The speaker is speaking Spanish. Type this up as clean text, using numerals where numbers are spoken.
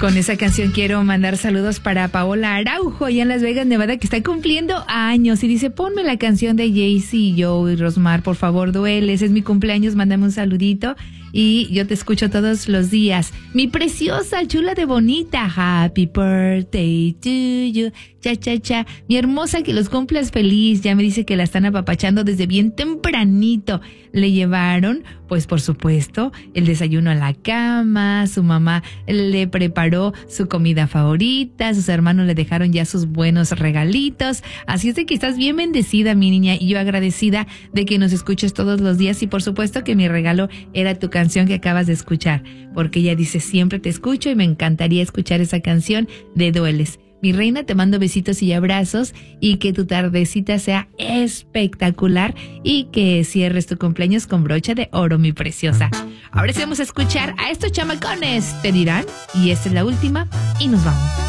Con esa canción quiero mandar saludos para Paola Araujo, allá en Las Vegas, Nevada, que está cumpliendo años. Y dice, ponme la canción de Jaycee, Joe y Rosmar, por favor, dueles. Es mi cumpleaños, mándame un saludito. Y yo te escucho todos los días. Mi preciosa, chula de bonita. Happy birthday to you. Cha, cha, cha. Mi hermosa, que los cumplas feliz. Ya me dice que la están apapachando desde bien tempranito. Le llevaron, pues por supuesto, el desayuno a la cama. Su mamá le preparó su comida favorita. Sus hermanos le dejaron ya sus buenos regalitos. Así es de que estás bien bendecida, mi niña. Y yo agradecida de que nos escuches todos los días. Y por supuesto que mi regalo era tu canción que acabas de escuchar, porque ella dice, siempre te escucho y me encantaría escuchar esa canción de Dueles. Mi reina, te mando besitos y abrazos y que tu tardecita sea espectacular y que cierres tu cumpleaños con brocha de oro, mi preciosa. Ahora sí vamos a escuchar a estos chamacones, te dirán, y esta es la última y nos vamos.